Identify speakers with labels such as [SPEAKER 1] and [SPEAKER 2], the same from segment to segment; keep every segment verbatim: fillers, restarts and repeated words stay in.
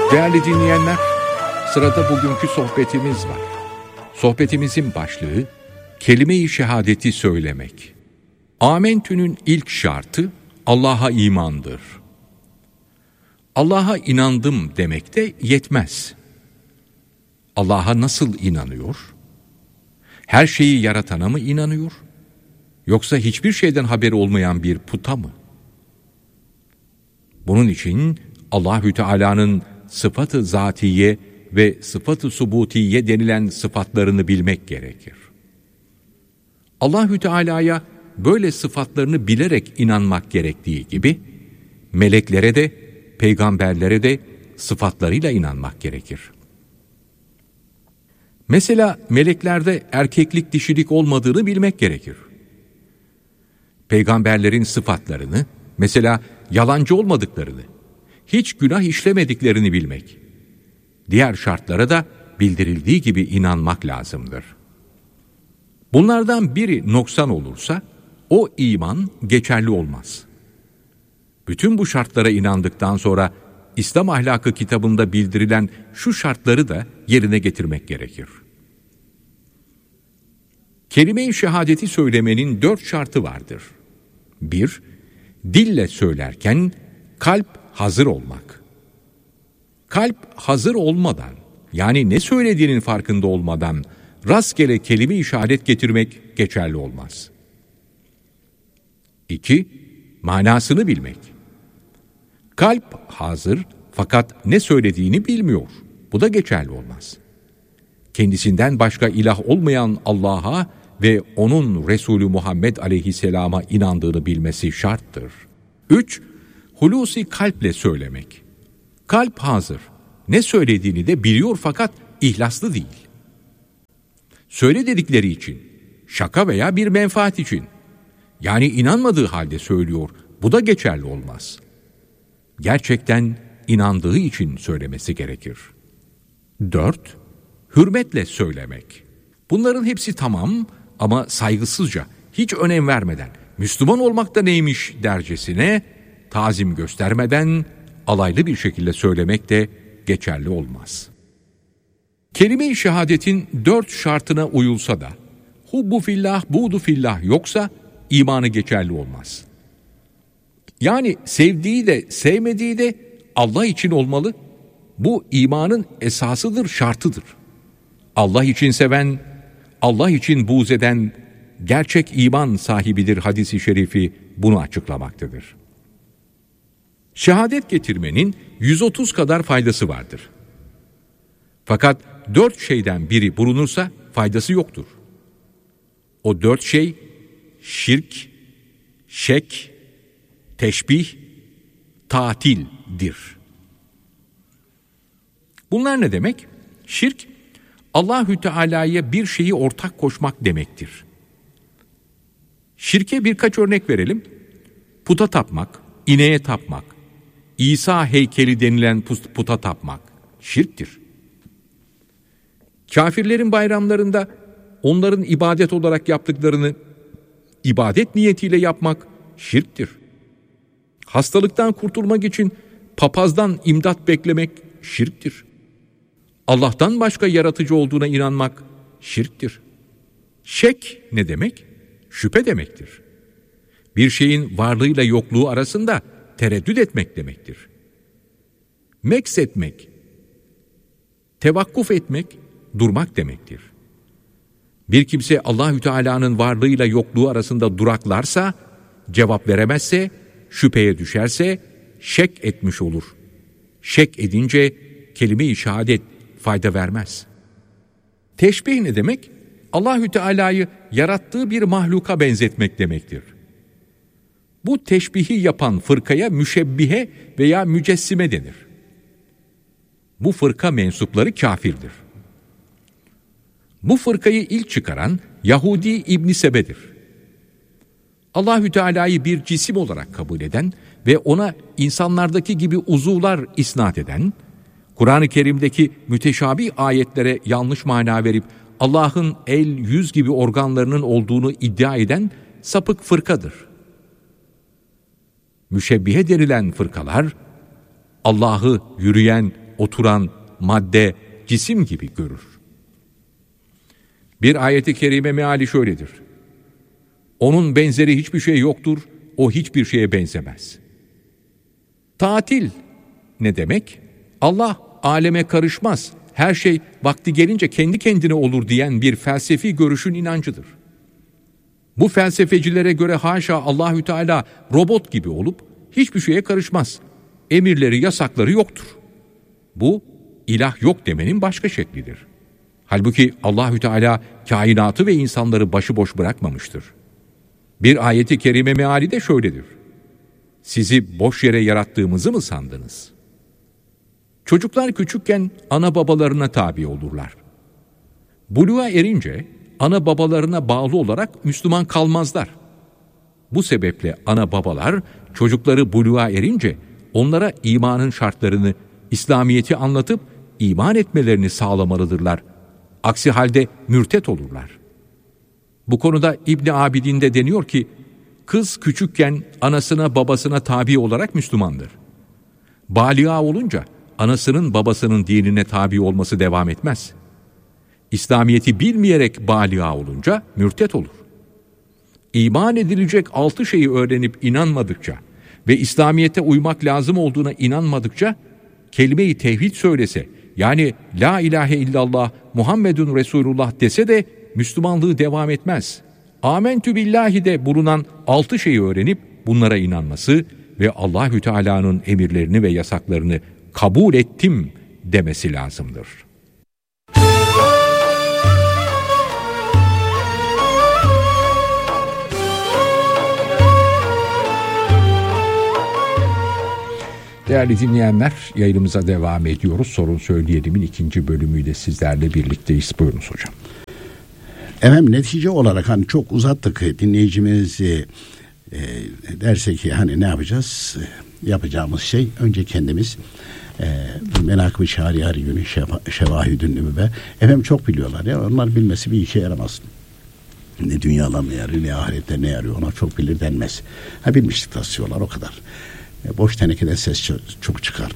[SPEAKER 1] Değerli dinleyenler, sırada bugünkü sohbetimiz var. Sohbetimizin başlığı, kelime-i şehadeti söylemek. Amentü'nün ilk şartı Allah'a imandır. Allah'a inandım demek de yetmez. Allah'a nasıl inanıyor? Her şeyi yaratana mı inanıyor? Yoksa hiçbir şeyden haberi olmayan bir puta mı? Bunun için Allahü Teala'nın sıfat-ı zatiye ve sıfat-ı subutiye denilen sıfatlarını bilmek gerekir. Allahü Teala'ya böyle sıfatlarını bilerek inanmak gerektiği gibi, meleklere de, peygamberlere de sıfatlarıyla inanmak gerekir. Mesela meleklerde erkeklik dişilik olmadığını bilmek gerekir. Peygamberlerin sıfatlarını, mesela yalancı olmadıklarını, hiç günah işlemediklerini bilmek. Diğer şartlara da bildirildiği gibi inanmak lazımdır. Bunlardan biri noksan olursa, o iman geçerli olmaz. Bütün bu şartlara inandıktan sonra, İslam ahlakı kitabında bildirilen şu şartları da yerine getirmek gerekir. Kelime-i şehadeti söylemenin dört şartı vardır. Bir, dille söylerken kalp hazır olmak. Kalp hazır olmadan, yani ne söylediğinin farkında olmadan rastgele kelime-i şehadet getirmek geçerli olmaz. İki, manasını bilmek. Kalp hazır fakat ne söylediğini bilmiyor. Bu da geçerli olmaz. Kendisinden başka ilah olmayan Allah'a ve onun Resulü Muhammed aleyhisselama inandığını bilmesi şarttır. Üç, hulusi kalple söylemek. Kalp hazır, ne söylediğini de biliyor fakat ihlaslı değil. Söyle dedikleri için, şaka veya bir menfaat için, yani inanmadığı halde söylüyor, bu da geçerli olmaz. Gerçekten inandığı için söylemesi gerekir. Dört, hürmetle söylemek. Bunların hepsi tamam ama saygısızca, hiç önem vermeden, Müslüman olmak da neymiş dercesine, tazim göstermeden, alaylı bir şekilde söylemek de geçerli olmaz. Kelime-i şehadetin dört şartına uyulsa da, hubbu fillah, buğdu fillah yoksa, imanı geçerli olmaz. Yani sevdiği de sevmediği de Allah için olmalı. Bu imanın esasıdır, şartıdır. Allah için seven, Allah için buğz eden gerçek iman sahibidir hadis-i şerifi bunu açıklamaktadır. Şehadet getirmenin yüz otuz kadar faydası vardır. Fakat dört şeyden biri bulunursa faydası yoktur. O dört şey şirk, şek, teşbih, tatildir. Bunlar ne demek? Şirk, Allahü Teala'ya bir şeyi ortak koşmak demektir. Şirke birkaç örnek verelim. Puta tapmak, ineğe tapmak, İsa heykeli denilen puta tapmak şirktir. Kafirlerin bayramlarında onların ibadet olarak yaptıklarını ibadet niyetiyle yapmak şirktir. Hastalıktan kurtulmak için papazdan imdat beklemek şirktir. Allah'tan başka yaratıcı olduğuna inanmak şirktir. Şek ne demek? Şüphe demektir. Bir şeyin varlığıyla yokluğu arasında tereddüt etmek demektir. Meks etmek, tevakkuf etmek, durmak demektir. Bir kimse Allahü Teala'nın varlığıyla yokluğu arasında duraklarsa, cevap veremezse, şüpheye düşerse şek etmiş olur. Şek edince kelime-i şehadet fayda vermez. Teşbih ne demek? Allahü Teala'yı yarattığı bir mahluka benzetmek demektir. Bu teşbihi yapan fırkaya müşebbihe veya mücessime denir. Bu fırka mensupları kafirdir. Bu fırkayı ilk çıkaran Yahudi İbn Sebe'dir. Allahü Teala'yı bir cisim olarak kabul eden ve ona insanlardaki gibi uzuvlar isnat eden, Kur'an-ı Kerim'deki müteşabih ayetlere yanlış mana verip Allah'ın el, yüz gibi organlarının olduğunu iddia eden sapık fırkadır. Müşebbihe denilen fırkalar, Allah'ı yürüyen, oturan madde, cisim gibi görür. Bir ayeti kerime meali şöyledir: onun benzeri hiçbir şey yoktur, o hiçbir şeye benzemez. Tatil ne demek? Allah aleme karışmaz, her şey vakti gelince kendi kendine olur diyen bir felsefi görüşün inancıdır. Bu felsefecilere göre haşa Allahü Teala robot gibi olup hiçbir şeye karışmaz. Emirleri, yasakları yoktur. Bu ilah yok demenin başka şeklidir. Halbuki Allahü Teala kainatı ve insanları başıboş bırakmamıştır. Bir ayeti kerime meali de şöyledir: sizi boş yere yarattığımızı mı sandınız? Çocuklar küçükken ana babalarına tabi olurlar. Buluğa erince ana babalarına bağlı olarak Müslüman kalmazlar. Bu sebeple ana babalar çocukları buluğa erince onlara imanın şartlarını, İslamiyet'i anlatıp iman etmelerini sağlamalıdırlar. Aksi halde mürtet olurlar. Bu konuda İbn Abidin'de deniyor ki, kız küçükken anasına babasına tabi olarak Müslümandır. Baliğa olunca anasının babasının dinine tabi olması devam etmez. İslamiyet'i bilmeyerek baliğa olunca mürtet olur. İman edilecek altı şeyi öğrenip inanmadıkça ve İslamiyet'e uymak lazım olduğuna inanmadıkça, kelime-i tevhid söylese, yani la ilahe illallah Muhammedun Resulullah dese de Müslümanlığı devam etmez. Amentü billahi de bulunan altı şeyi öğrenip bunlara inanması ve Allahü Teala'nın emirlerini ve yasaklarını kabul ettim demesi lazımdır. Değerli dinleyenler, yayınımıza devam ediyoruz. Sorun Söyleyelim'in ikinci bölümüyle sizlerle birlikteyiz. Buyurunuz hocam.
[SPEAKER 2] Efendim, netice olarak hani çok uzattık, dinleyicimiz e, derse ki hani ne yapacağız? E, yapacağımız şey önce kendimiz e, Menakıb-ı Şariari günü Şevahidün Nübüvve. Efendim çok biliyorlar ya, onlar bilmesi bir işe yaramaz. Ne dünyalar ne yarıyor, ne ahirette ne yarıyor, ona çok bilir denmez. Ha, bilmişlik taslıyorlar, o kadar. Boş tenekeden ses çok çıkar.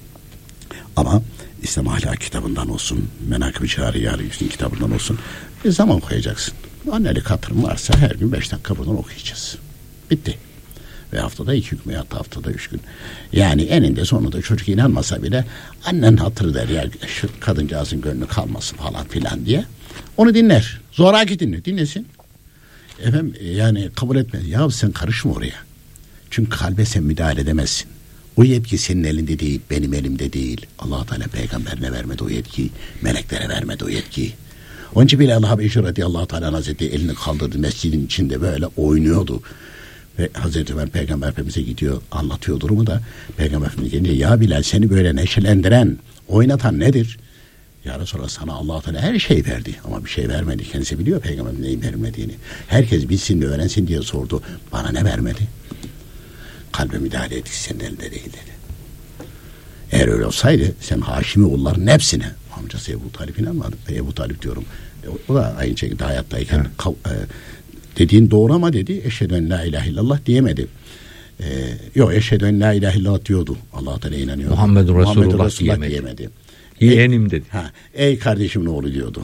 [SPEAKER 2] Ama İslam Ahlak kitabından olsun, Menakıb-ı Şariari kitabından olsun, bir zaman koyacaksın. Annelik hatırın varsa her gün beş dakika buradan okuyacağız. Bitti. Ve haftada iki gün veya haftada üç gün. Yani eninde sonunda çocuk inanmasa bile annen hatırı der ya, şu kadıncağızın gönlü kalmasın falan filan diye. Onu dinler. Zoraki dinle. Dinlesin. Efendim yani kabul etmez. Ya sen karışma oraya. Çünkü kalbe sen müdahale edemezsin. O yetki senin elinde değil, benim elimde değil. Allah-u Teala peygamberine vermedi o yetkiyi, meleklere vermedi o yetkiyi. Onun için bile Allah Beşir radıyallahu teala Hazretleri elini kaldırdı, mescidin içinde böyle oynuyordu. Ve Hazreti Ömer Peygamber Efendimiz'e gidiyor, anlatıyor durumu da. Peygamber Efendimiz gelince, ya Bilal, seni böyle neşelendiren, oynatan nedir? Ya Resulallah, sana Allah-u Teala her şey verdi ama bir şey vermedi. Kendisi biliyor Peygamber'in neyin vermediğini. Herkes bilsin ve öğrensin diye sordu. Bana ne vermedi? Kalbe müdahale etkisi senin elinde değil dedi. Eğer öyle olsaydı sen Haşimioğulların hepsine, amcası Ebu Talip inanmadı. Ebu Talip diyorum. O da aynı şekilde hayattayken evet. kav, e, dediğin doğru ama dedi eşhedü en la ilahe illallah diyemedi. E, yok eşhedü en la ilahe illallah diyordu. Allah'a Teala inanıyordu.
[SPEAKER 1] Muhammed Resulullah,
[SPEAKER 2] Resulullah diyemedi. diyemedi.
[SPEAKER 1] Yeğenim dedi.
[SPEAKER 2] Ha, ey kardeşimin oğlu diyordu.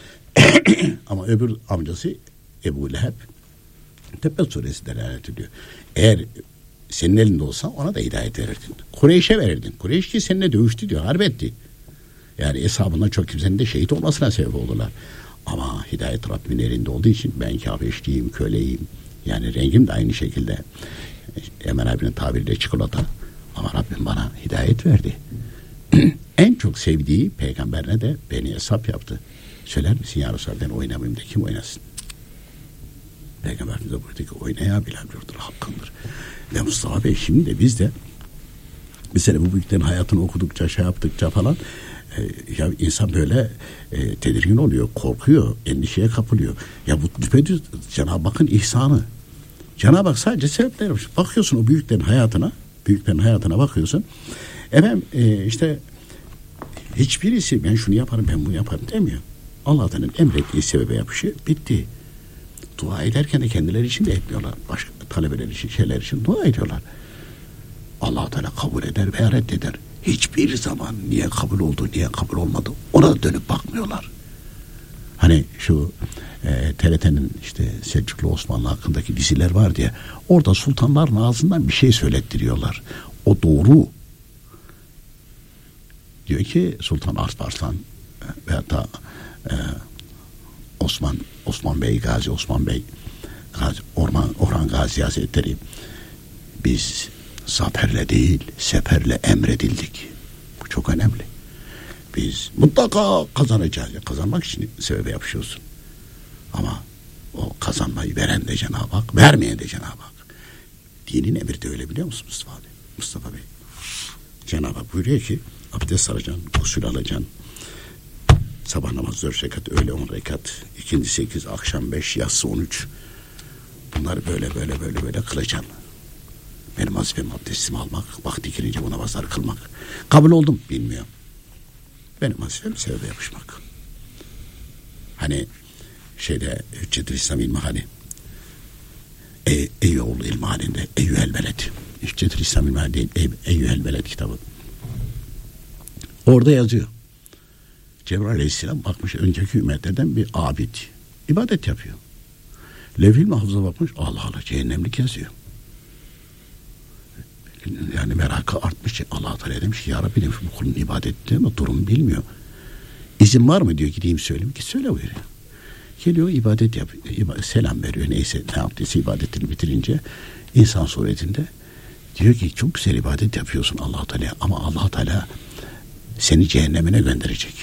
[SPEAKER 2] Ama öbür amcası Ebu Leheb Tebbe suresi delalet ediyor. Eğer senin elinde olsa ona da hidayet verirdin. Kureyş'e verirdin. Kureyş ki seninle dövüştü diyor, harp etti. Yani hesabından çok kimsenin de şehit olmasına sebep oldular. Ama hidayet Rabbimin elinde olduğu için ben kâbeşliyim, köleyim. Yani rengim de aynı şekilde. Emel abinin tabiriyle çikolata. Ama Rabbim bana hidayet verdi. En çok sevdiği peygamberine de beni hesap yaptı. Söyler misin ya Resulallah, ben oynamayayım da kim oynasın? Peygamberimiz de buradaki oynaya Bilal diyordur, hakkındır. Ve Mustafa Bey, şimdi de biz de mesela bu büyüklerin hayatını okudukça, şey yaptıkça falan e, ya insan böyle e, tedirgin oluyor, korkuyor, endişeye kapılıyor. Ya bu düpedüz Cenab-ı Hakk'ın ihsanı. Cenab-ı Hak sadece sebepler yapmış. Bakıyorsun o büyüklerin hayatına, büyüklerin hayatına bakıyorsun. Efendim e, işte hiçbirisi ben şunu yaparım, ben bunu yaparım demiyor. Allah-u emrettiği sebebe yapışı, bitti. Dua ederken de kendileri için de etmiyorlar. Başka talebeler için, şeyler için dua ediyorlar. Allah-u Teala kabul eder veya reddeder. hiçbir zaman niye kabul oldu, niye kabul olmadı ona da dönüp bakmıyorlar. Hani şu e, T R T'nin işte Selçuklu Osmanlı hakkındaki diziler var diye, orada sultanların ağzından bir şey söylettiriyorlar. O doğru. Diyor ki Sultan Alparslan veyahut da e, Osman Osman Bey, Gazi Osman Bey, Gazi, Orman, Orhan Gazi Hazretleri, biz zaferle değil seferle emredildik. Bu çok önemli. Biz mutlaka kazanacağız. Kazanmak için sebebe yapışıyorsun. Ama o kazanmayı veren de Cenab-ı Hak, vermeyen de Cenab-ı Hak. Dinin emri de öyle, biliyor musun Mustafa Bey? Mustafa Bey. Cenab-ı Hak buyuruyor ki abdest alacaksın, gusül alacaksın. Sabah namazı dört rekat, öğle on rekat, ikindi sekiz, akşam beş, yatsı on üç. Bunları böyle böyle böyle böyle kılacaksın. Benim vazifem abdestimi almak, vakti girince bu namazları kılmak. Kabul oldum, bilmiyorum. Benim vazifem sebebe yapışmak. Hani şeyde Hüccetül İslam İlmihali, Ey, Eyyoğlu İlmihalinde Eyyühel Veled, Hüccetül İslam İlmihali değil, Ey, Eyyühel Veled kitabı. Orada yazıyor. Cebrail Aleyhisselam bakmış önceki ümmetlerden bir abid, ibadet yapıyor. Levh-i Mahfuz'a bakmış, Allah Allah, cehennemlik yazıyor. Yani merakı artmış. Allah Teala demiş ki ya Rabbi demiş, bu kulun ibadet ediyor ama durum bilmiyor. İzin var mı diyor, gideyim söyleyeyim ki söyle buyuruyor. Geliyor ibadet yapıyor, ibadet, selam veriyor, neyse ne yaptıysa ibadetini bitirince insan suretinde diyor ki çok güzel ibadet yapıyorsun Allah Teala ama Allah Teala seni cehennemine gönderecek.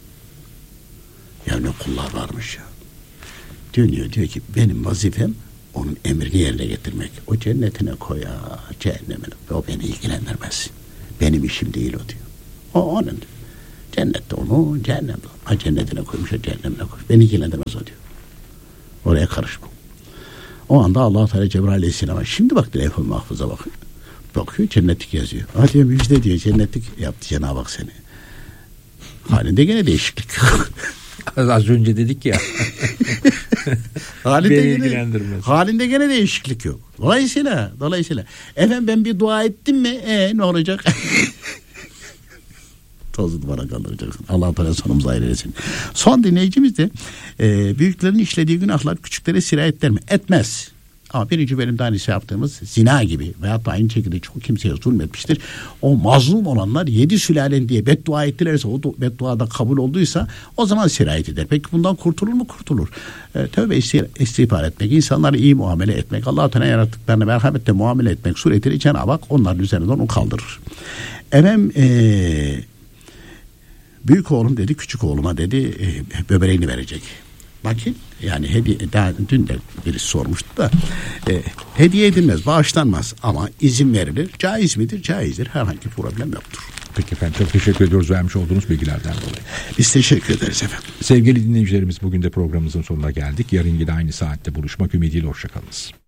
[SPEAKER 2] Yani kullar varmış ya. Dönüyor diyor ki benim vazifem onun emrini yerine getirmek. O cennetine koyar, cehennemine. O beni ilgilendirmez. Benim işim değil o diyor. O onun. Cennette onu, cehennemde onu. Ha cennetine koymuş, ha cehennemine koymuş. Beni ilgilendirmez o diyor. Oraya karışma. O anda Allah-u Teala Cebrail Aleyhisselam'a şimdi bak Levh-i Mahfuz'a bakıyor. Bakıyor cennetlik yazıyor. Ha diyor müjde diyor, cennetlik yaptı Cenab-ı Hak seni. Halinde gene değişiklik yok.
[SPEAKER 1] Az önce dedik ya.
[SPEAKER 2] halinde,
[SPEAKER 1] Beni
[SPEAKER 2] gene, halinde gene değişiklik yok. Dolayısıyla, dolayısıyla. Efendim ben bir dua ettim mi? E ne olacak? Tozu duvara kaldıracaksın. Allah Teala sonumuzu hayır eylesin. Son dinleyicimiz de e, büyüklerin işlediği günahlar küçüklere sirayet eder mi? Etmez. Ama birinci bölümde hani şey yaptığımız zina gibi veyahut da aynı şekilde çok kimseye zulmetmiştir. O mazlum olanlar yedi sülalen diye beddua ettilerse, o bedduada kabul olduysa o zaman sirayet eder. Peki bundan kurtulur mu? Kurtulur. E, tövbe istiğfar etmek, insanlara iyi muamele etmek, Allah-u Teala yarattıklarına merhametle muamele etmek suretiyle Cenab-ı Hak onların üzerinden onu kaldırır. Efendim e, büyük oğlum dedi küçük oğluma dedi e, böbreğini verecek. Bakın yani hediye, daha dün de birisi sormuştu da e, hediye edilmez, bağışlanmaz ama izin verilir. Caiz midir? Caizdir. Herhangi bir problem yoktur.
[SPEAKER 1] Peki efendim, çok teşekkür ediyoruz vermiş olduğunuz bilgilerden dolayı.
[SPEAKER 2] Biz teşekkür ederiz efendim.
[SPEAKER 1] Sevgili dinleyicilerimiz, bugün de programımızın sonuna geldik. Yarın yine aynı saatte buluşmak ümidiyle hoşçakalınız.